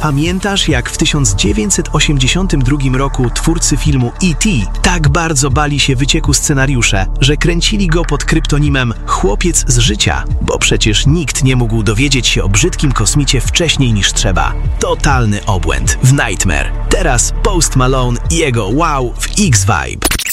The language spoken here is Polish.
Pamiętasz, jak w 1982 roku twórcy filmu E.T. tak bardzo bali się wycieku scenariusze, że kręcili go pod kryptonimem Chłopiec z życia, bo przecież nikt nie mógł dowiedzieć się o brzydkim kosmicie wcześniej niż trzeba. Totalny obłęd w Nightmare. Teraz Post Malone i jego Wow w X-Vibe.